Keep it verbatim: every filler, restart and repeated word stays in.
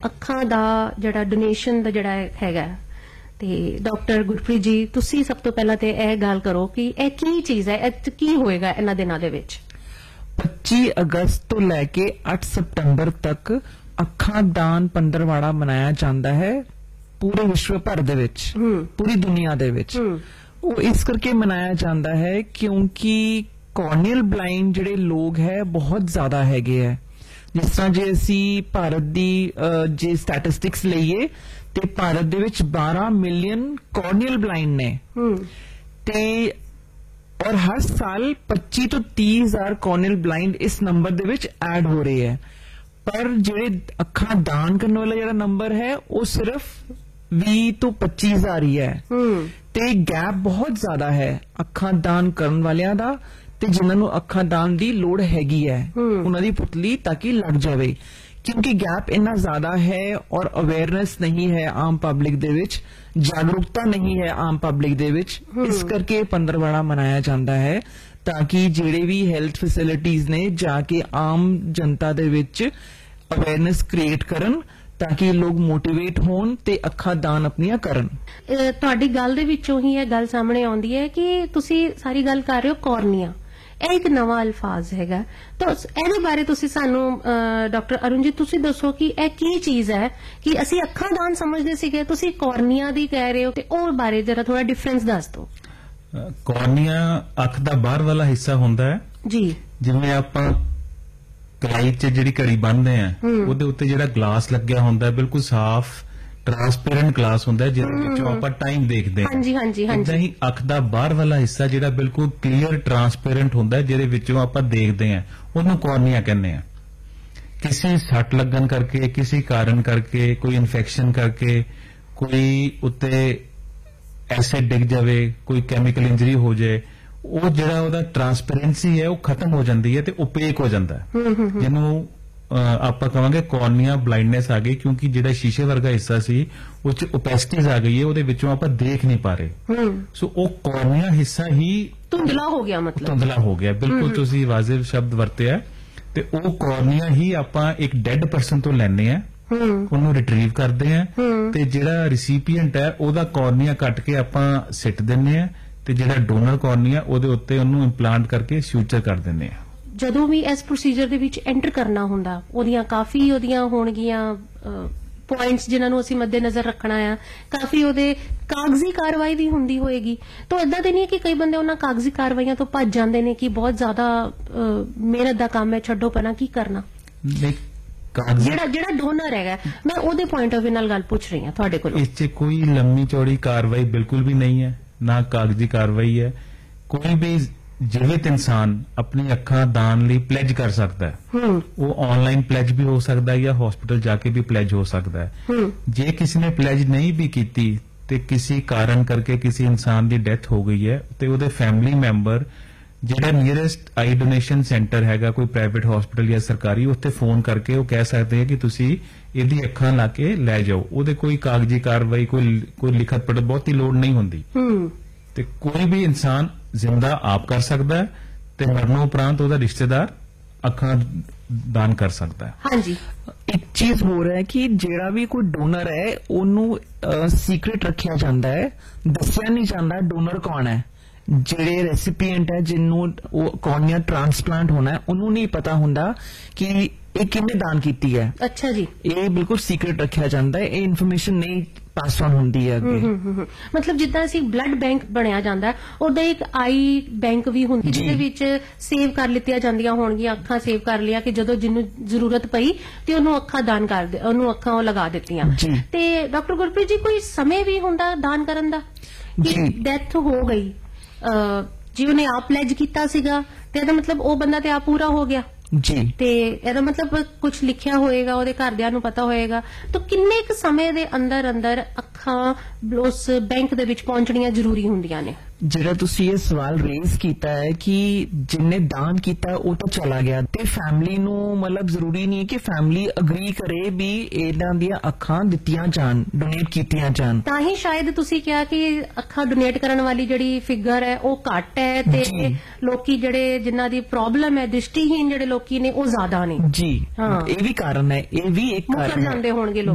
ਅੱਖਾਂ ਦਾ ਜਿਹੜਾ ਡੋਨੇਸ਼ਨ ਦਾ ਜਿਹੜਾ ਹੈਗਾ ਤੇ ਡਾਕਟਰ ਗੁਰਪ੍ਰੀਤ ਜੀ ਤੁਸੀਂ ਸਭ ਤੋਂ ਪਹਿਲਾਂ ਤੇ ਇਹ ਗੱਲ ਕਰੋ ਕਿ ਇਹ ਕੀ ਚੀਜ਼ ਹੈ, ਇਹ ਕੀ ਹੋਏਗਾ ਇਹਨਾਂ ਦਿਨਾਂ ਦੇ ਵਿੱਚ? ਪੱਚੀ ਅਗਸਤ ਤੋਂ ਲੈ ਕੇ ਅੱਠ ਸਤੰਬਰ ਤੱਕ ਅੱਖਾਂ ਦਾਨ ਪੰਦਰਵਾੜਾ ਮਨਾਇਆ ਜਾਂਦਾ ਹੈ ਪੂਰੇ ਵਿਸ਼ਵ ਭਰ ਦੇ ਵਿੱਚ, ਪੂਰੀ ਦੁਨੀਆ ਦੇ ਵਿੱਚ। ਉਹ ਇਸ ਕਰਕੇ ਮਨਾਇਆ ਜਾਂਦਾ ਹੈ ਕਿਉਂਕਿ ਕੋਰਨੀਅਲ ਬਲਾਈਂਡ ਜਿਹੜੇ ਲੋਕ ਹੈ ਬਹੁਤ ਜ਼ਿਆਦਾ ਹੈਗੇ ਹੈ। ਜਿਸ ਤਰ੍ਹਾਂ ਜੇ ਅਸੀਂ ਭਾਰਤ ਦੀ ਜੇ ਸਟੈਟਿਸਟਿਕਸ ਲਈਏ ਤੇ ਭਾਰਤ ਦੇ ਵਿੱਚ ਬਾਰਾਂ ਮਿਲੀਅਨ ਕੋਰਨੀਅਲ ਬਲਾਈਂਡ ਨੇ ਤੇ ਔਰ ਹਰ ਸਾਲ ਪੱਚੀ ਤੋਂ ਤੀਹ ਹਜ਼ਾਰ ਕੋਰਨੀਅਲ ਬਲਾਈਂਡ ਇਸ ਨੰਬਰ ਦੇ ਵਿੱਚ ਐਡ ਹੋ ਰਹੇ ਹੈ। ਪਰ ਜਿਹੜੇ ਅੱਖਾਂ ਦਾਨ ਕਰਨ ਵਾਲਾ ਜਿਹੜਾ ਨੰਬਰ ਹੈ ਉਹ ਸਿਰਫ ਵੀਹ ਤੋਂ ਪੱਚੀ ਹਜ਼ਾਰ ਹੀ ਹੈ ਤੇ ਗੈਪ ਬਹੁਤ ਜ਼ਿਆਦਾ ਹੈ ਅੱਖਾਂ ਦਾਨ ਕਰਨ ਵਾਲਿਆਂ ਦਾ ਤੇ ਜਿਨ੍ਹਾਂ ਨੂੰ ਅੱਖਾਂ ਦਾਨ ਦੀ ਲੋੜ ਹੈਗੀ ਹੈ ਉਹਨਾਂ ਦੀ ਪੁਤਲੀ ਤਾਂ ਕਿ ਲੱਗ ਜਾਵੇ, ਕਿਉਂਕਿ ਗੈਪ ਇੰਨਾ ਜ਼ਿਆਦਾ ਹੈ ਔਰ ਅਵੇਅਰਨੈਸ ਨਹੀਂ ਹੈ ਆਮ ਪਬਲਿਕ ਦੇ ਵਿੱਚ, ਜਾਗਰੂਕਤਾ ਨਹੀਂ ਹੈ ਆਮ ਪਬਲਿਕ ਦੇ ਵਿੱਚ। ਇਸ ਕਰਕੇ ਪੰਦਰਵਾੜਾ ਮਨਾਇਆ ਜਾਂਦਾ ਹੈ ਤਾਂ ਕਿ ਜਿਹੜੇ ਵੀ ਹੈਲਥ ਫੈਸਿਲਿਟੀਜ਼ ਨੇ ਜਾ ਕੇ ਆਮ ਜਨਤਾ ਦੇ ਵਿੱਚ ਅਵੇਅਰਨੈਸ ਕ੍ਰੀਏਟ ਕਰਨ ਤਾਂ ਕਿ ਲੋਕ ਮੋਟੀਵੇਟ ਹੋਣ ਤੇ ਅੱਖਾਂ ਦਾਨ ਆਪਣੀਆਂ ਕਰਨ। ਤੁਹਾਡੀ ਗੱਲ ਦੇ ਵਿੱਚੋਂ ਹੀ ਇਹ ਗੱਲ ਸਾਹਮਣੇ ਆਉਂਦੀ ਹੈ ਕਿ ਤੁਸੀਂ ਸਾਰੀ ਗੱਲ ਕਰ ਰਹੇ ਹੋ ਕੋਰਨੀਆ, ਇਹ ਇੱਕ ਨਵਾਂ ਅਲਫਾਜ਼ ਹੈਗਾ, ਤਾਂ ਇਹਦੇ ਬਾਰੇ ਤੁਸੀਂ ਸਾਨੂੰ ਡਾਕਟਰ ਅਰੁਣ ਜੀ ਤੁਸੀਂ ਦੱਸੋ ਕਿ ਇਹ ਕੀ ਚੀਜ਼ ਹੈ ਕਿ ਅਸੀਂ ਅੱਖਾਂ ਦਾਨ ਸਮਝਦੇ ਸੀਗੇ, ਤੁਸੀਂ ਕੋਰਨੀਆ ਦੀ ਕਹਿ ਰਹੇ ਹੋ, ਤੇ ਉਹ ਬਾਰੇ ਜਰਾ ਥੋੜਾ ਡਿਫਰੈਂਸ ਦੱਸ ਦਿਓ। ਕੋਰਨੀਆ ਅੱਖ ਦਾ ਬਾਹਰ ਵਾਲਾ ਹਿੱਸਾ ਹੁੰਦਾ ਹੈ ਜੀ, ਜਿਵੇਂ ਆਪਾਂ ਕਲਾਈ 'ਚ ਜਿਹੜੀ ਘੜੀ ਬੰਨ੍ਹਦੇ ਆ ਉਹਦੇ ਉੱਤੇ ਜਿਹੜਾ ਗਲਾਸ ਲੱਗਿਆ ਹੁੰਦਾ ਬਿਲਕੁਲ ਸਾਫ਼ ਟ੍ਰਾਂਸਪੇਰੈਂਟ ਗਲਾਸ ਹੁੰਦਾ ਜਿਹਦੇ ਵਿੱਚੋਂ ਆਪਾਂ ਟਾਈਮ ਦੇਖਦੇ ਹਾਂ। ਹਾਂਜੀ ਹਾਂਜੀ ਹਾਂਜੀ। ਇਦਾਂ ਹੀ ਅੱਖ ਦਾ ਬਾਹਰ ਵਾਲਾ ਹਿੱਸਾ ਜਿਹੜਾ ਬਿਲਕੁਲ ਕਲੀਅਰ ਟ੍ਰਾਂਸਪੇਰੈਂਟ ਹੁੰਦਾ ਜਿਹਦੇ ਵਿੱਚੋਂ ਆਪਾਂ ਦੇਖਦੇ ਹਾਂ ਉਹਨੂੰ ਕੋਰਨੀਆ ਕਹਿੰਦੇ ਆ। ਕਿਸੇ ਸੱਟ ਲੱਗਣ ਕਰਕੇ, ਕਿਸੇ ਕਾਰਨ ਕਰਕੇ, ਕੋਈ ਇਨਫੈਕਸ਼ਨ ਕਰਕੇ, ਕੋਈ ਉੱਤੇ ਐਸਿਡ ਡਿੱਗ ਜਾਵੇ, ਕੋਈ ਕੈਮੀਕਲ ਇੰਜਰੀ ਹੋ ਜਾਏ, ਉਹ ਜਿਹੜਾ ਉਹਦਾ ਟ੍ਰਾਂਸਪੇਰੈਂਸੀ ਹੈ ਉਹ ਖਤਮ ਹੋ ਜਾਂਦੀ ਹੈ ਤੇ ਓਪੇਕ ਹੋ ਜਾਂਦਾ ਹੈ, ਜਿਹਨੂੰ ਆਪਾਂ ਕਹਾਂਗੇ ਕੋਰਨੀਆ ਬਲਾਈਂਡਨੈਸ ਆ ਗਈ, ਕਿਉਂਕਿ ਜਿਹੜਾ ਸ਼ੀਸ਼ੇ ਵਰਗਾ ਹਿੱਸਾ ਸੀ ਉਹ 'ਚ ਓਪੈਸਿਟੀਜ਼ ਆ ਗਈ ਹੈ, ਉਹਦੇ ਵਿੱਚੋਂ ਆਪਾਂ ਦੇਖ ਨਹੀਂ ਪਾ ਰਹੇ। ਸੋ ਉਹ ਕੋਰਨੀਆ ਹਿੱਸਾ ਹੀ ਧੁੰਦਲਾ ਹੋ ਗਿਆ, ਮਤਲਬ ਧੁੰਦਲਾ ਹੋ ਗਿਆ। ਬਿਲਕੁਲ ਤੁਸੀਂ ਵਾਜ਼ਿਬ ਸ਼ਬਦ ਵਰਤਿਆ ਤੇ ਉਹ ਕੋਰਨੀਆ ਹੀ ਆਪਾਂ ਇੱਕ ਡੈਡ ਪਰਸਨ ਤੋਂ ਲੈਣੇ ਆ, ਉਹਨੂੰ ਰਿਟਰੀਵ ਕਰਦੇ ਆ ਤੇ ਜਿਹੜਾ ਰਿਸੀਪੀਐਂਟ ਹੈ ਉਹਦਾ ਕੋਰਨੀਆ ਕੱਟ ਕੇ ਆਪਾਂ ਸਿੱਟ ਦਿੰਨੇ ਆ ਤੇ ਜਿਹੜਾ ਡੋਨਰ ਕੋਰਨੀਆ ਉਹਦੇ ਉੱਤੇ ਉਹਨੂੰ ਇੰਪਲਾਂਟ ਕਰਕੇ ਫਿਊਚਰ ਕਰ ਦਿੰਨੇ ਆ। ਜਦੋਂ ਵੀ ਇਸ ਪ੍ਰੋਸੀਜਰ ਦੇ ਵਿੱਚ ਐਂਟਰ ਕਰਨਾ ਹੁੰਦਾ ਉਹਦੀਆਂ ਕਾਫੀ ਉਹਦੀਆਂ ਹੋਣਗੀਆਂ ਪੁਆਇੰਟਸ ਜਿਨ੍ਹਾਂ ਨੂੰ ਅਸੀਂ ਮੱਦੇਨਜ਼ਰ ਰੱਖਣਾ ਆ, ਕਾਫੀ ਉਹਦੇ ਕਾਗਜ਼ੀ ਕਾਰਵਾਈ ਵੀ ਹੁੰਦੀ ਹੋਏਗੀ, ਤਾਂ ਇਦਾਂ ਤੇ ਨਹੀਂ ਕਿ ਕਈ ਬੰਦੇ ਉਹਨਾਂ ਕਾਗਜ਼ੀ ਕਾਰਵਾਈਆਂ ਤੋਂ ਭੱਜ ਜਾਂਦੇ ਨੇ ਕਿ ਬਹੁਤ ਜ਼ਿਆਦਾ ਮਿਹਨਤ ਦਾ ਕੰਮ ਹੈ, ਛੱਡੋ ਪਰਾਂ ਕੀ ਕਰਨਾ। ਜਿਹੜਾ ਜਿਹੜਾ ਡੋਨਰ ਹੈਗਾ, ਮੈਂ ਉਹਦੇ ਪੁਆਇੰਟ ਆਫ ਵਿਊ ਨਾਲ ਗੱਲ ਪੁੱਛ ਰਹੀ ਹਾਂ ਤੁਹਾਡੇ ਕੋਲ। ਇਸ 'ਚ ਕੋਈ ਲੰਮੀ ਚੌੜੀ ਕਾਰਵਾਈ ਬਿਲਕੁਲ ਵੀ ਨਹੀਂ ਹੈ, ਨਾ ਕਾਗਜ਼ੀ ਕਾਰਵਾਈ ਹੈ। ਕੋਈ ਵੀ ਜੀਵਿਤ ਇਨਸਾਨ ਆਪਣੀ ਅੱਖਾਂ ਦਾਨ ਲਈ ਪਲੈਜ ਕਰ ਸਕਦਾ ਹੈ, ਉਹ ਆਨਲਾਈਨ ਪਲੈਜ ਵੀ ਹੋ ਸਕਦਾ ਹੈ ਜਾਂ ਹਸਪੀਟਲ ਜਾ ਕੇ ਵੀ ਪਲੈਜ ਹੋ ਸਕਦਾ ਹੈ। ਜੇ ਕਿਸੇ ਨੇ ਪਲੈਜ ਨਹੀਂ ਵੀ ਕੀਤੀ ਤੇ ਕਿਸੇ ਕਾਰਨ ਕਰਕੇ ਕਿਸੇ ਇਨਸਾਨ ਦੀ ਡੈਥ ਹੋ ਗਈ ਹੈ ਤੇ ਉਹਦੇ ਫੈਮਿਲੀ ਮੈਂਬਰ ਜਿਹੜਾ ਨੀਅਰੈਸਟ ਆਈ ਡੋਨੇਸ਼ਨ ਸੈਂਟਰ ਹੈਗਾ, ਕੋਈ ਪ੍ਰਾਈਵੇਟ ਹਸਪੀਟਲ ਜਾਂ ਸਰਕਾਰੀ, ਉੱਥੇ ਫੋਨ ਕਰਕੇ ਉਹ ਕਹਿ ਸਕਦੇ ਹੈ ਕਿ ਤੁਸੀਂ ਇਹਦੀ ਅੱਖਾਂ ਲਾ ਕੇ ਲੈ ਜਾਓ। ਉਹਦੇ ਕੋਈ ਕਾਗਜ਼ੀ ਕਾਰਵਾਈ, ਕੋਈ ਕੋਈ ਲਿਖਤ ਪੜ੍ਹਤ ਬਹੁਤੀ ਲੋੜ ਨਹੀਂ ਹੁੰਦੀ ਤੇ ਕੋਈ ਵੀ ਇਨਸਾਨ ਜ਼ਿੰਦਾ ਆਪ ਕਰ ਸਕਦਾ ਹੈ ਤੇ ਮਰਨੋਂ ਉਪਰੰਤ ਉਹਦਾ ਰਿਸ਼ਤੇਦਾਰ ਅੱਖਾਂ ਦਾਨ ਕਰ ਸਕਦਾ ਹੈ। ਹਾਂਜੀ, ਇੱਕ ਚੀਜ਼ ਹੋਰ ਹੈ ਕਿ ਜਿਹੜਾ ਵੀ ਕੋਈ ਡੋਨਰ ਹੈ ਉਹਨੂੰ ਸੀਕ੍ਰੇਟ ਰੱਖਿਆ ਜਾਂਦਾ ਹੈ, ਦੱਸਿਆ ਨਹੀਂ ਜਾਂਦਾ ਡੋਨਰ ਕੌਣ ਹੈ। ਜਿਹੜੇ ਰੈਸੀਪੀਐਂਟ ਹੈ ਜਿਹਨੂੰ ਉਹ ਕੋਰਨੀਆ ਟ੍ਰਾਂਸਪਲਾਂਟ ਹੋਣਾ ਹੈ ਉਹਨੂੰ ਨਹੀਂ ਪਤਾ ਹੁੰਦਾ ਕਿ ਇਹ ਕਿਹਨੇ ਦਾਨ ਕੀਤੀ ਹੈ। ਅੱਛਾ ਜੀ, ਇਹ ਬਿਲਕੁਲ ਸੀਕ੍ਰੇਟ ਰੱਖਿਆ ਜਾਂਦਾ ਹੈ, ਇਹ ਇਨਫੋਰਮੇਸ਼ਨ ਨਹੀਂ ਪਾਸ ਆਨ ਹੁੰਦੀ ਹੈ ਅੱਗੇ। ਮਤਲਬ ਜਿੱਦਾਂ ਅਸੀਂ ਬਲੱਡ ਬੈਂਕ ਬਣਿਆ ਜਾਂਦਾ ਉਹਦਾ ਇੱਕ ਆਈ ਬੈਂਕ ਵੀ ਹੁੰਦੀ ਜਿਹਦੇ ਵਿੱਚ ਸੇਵ ਕਰ ਲਿੱਤੀਆਂ ਜਾਂਦੀਆਂ ਹੋਣਗੀਆਂ, ਅੱਖਾਂ ਸੇਵ ਕਰ ਲਿਆ ਕਿ ਜਦੋਂ ਜਿਹਨੂੰ ਜ਼ਰੂਰਤ ਪਈ ਤੇ ਉਹਨੂੰ ਅੱਖਾਂ ਦਾਨ ਕਰ ਦੇ, ਉਹਨੂੰ ਅੱਖਾਂ ਉਹ ਲਗਾ ਦਿੱਤੀਆਂ। ਤੇ ਡਾਕਟਰ ਗੁਰਪ੍ਰੀਤ ਜੀ ਕੋਈ ਸਮੇਂ ਵੀ ਹੁੰਦਾ ਦਾਨ ਕਰਨ ਦਾ ਕਿ ਡੈਥ ਹੋ ਗਈ, ਜੀ ਉਹਨੇ ਆਪ ਪਲੈਜ ਕੀਤਾ ਸੀਗਾ ਤੇ ਇਹਦਾ ਮਤਲਬ ਉਹ ਬੰਦਾ ਤੇ ਆਪ ਪੂਰਾ ਹੋ ਗਿਆ ਜੀ, ਤੇ ਇਹਦਾ ਮਤਲਬ ਕੁਝ ਲਿਖਿਆ ਹੋਏਗਾ, ਉਹਦੇ ਘਰਦਿਆਂ ਨੂੰ ਪਤਾ ਹੋਏਗਾ, ਤਾਂ ਕਿੰਨੇ ਕੁ ਸਮੇਂ ਦੇ ਅੰਦਰ ਅੰਦਰ ਅੱਖਾਂ ਉਸ ਬੈਂਕ ਦੇ ਵਿੱਚ ਪਹੁੰਚਣੀਆਂ ਜ਼ਰੂਰੀ ਹੁੰਦੀਆਂ ਨੇ? ਜਿਹੜਾ ਤੁਸੀਂ ਇਹ ਸਵਾਲ ਰੇਜ਼ ਕੀਤਾ ਹੈ ਕਿ ਜਿੰਨੇ ਦਾਨ ਕੀਤਾ ਉਹ ਤਾਂ ਚਲਾ ਗਿਆ ਤੇ ਫੈਮਿਲੀ ਨੂੰ ਮਤਲਬ ਜ਼ਰੂਰੀ ਨਹੀਂ ਕਿ ਫੈਮਿਲੀ ਅਗਰੀ ਕਰੇ ਵੀ ਇਹਨਾਂ ਦੀਆਂ ਅੱਖਾਂ ਦਿੱਤੀਆਂ ਜਾਣ, ਡੋਨੇਟ ਕੀਤੀਆਂ ਜਾਣ। ਤਾਂ ਹੀ ਸ਼ਾਇਦ ਤੁਸੀਂ ਕਿਹਾ ਕਿ ਅੱਖਾਂ ਡੋਨੇਟ ਕਰਨ ਵਾਲੀ ਜਿਹੜੀ ਫਿਗਰ ਹੈ ਉਹ ਘੱਟ ਹੈ ਤੇ ਲੋਕੀ ਜਿਹੜੇ ਜਿਨ੍ਹਾਂ ਦੀ ਪ੍ਰੋਬਲਮ ਹੈ, ਦ੍ਰਿਸ਼ਟੀਹੀਨ ਜਿਹੜੇ ਲੋਕੀ ਨੇ ਉਹ ਜ਼ਿਆਦਾ ਨੇ। ਜੀ, ਇਹ ਵੀ ਕਾਰਨ ਹੈ, ਇਹ ਵੀ ਇੱਕ ਕਾਰਨ ਜਾਂਦੇ ਹੋਣਗੇ ਲੋਕ।